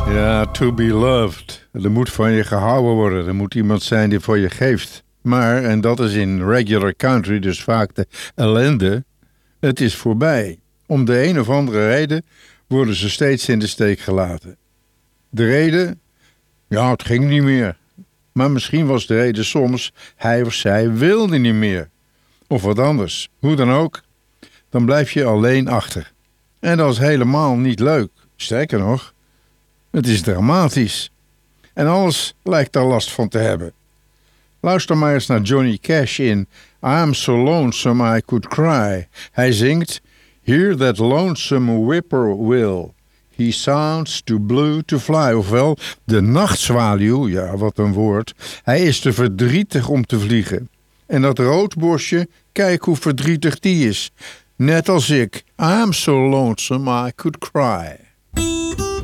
Ja, to be loved. Er moet van je gehouden worden. Er moet iemand zijn die voor je geeft. Maar, en dat is in regular country dus vaak de ellende, het is voorbij. Om de een of andere reden worden ze steeds in de steek gelaten. De reden? Ja, het ging niet meer. Maar misschien was de reden soms, hij of zij wilde niet meer. Of wat anders. Hoe dan ook, dan blijf je alleen achter. En dat is helemaal niet leuk. Sterker nog, het is dramatisch. En alles lijkt daar last van te hebben. Luister maar eens naar Johnny Cash in I'm So Lonesome I Could Cry. Hij zingt Hear that lonesome whippoorwill. He sounds too blue to fly. Ofwel, de nachtzwaluw, ja wat een woord. Hij is te verdrietig om te vliegen. En dat roodborstje, kijk hoe verdrietig die is. Net als ik. I'm so lonesome I could cry.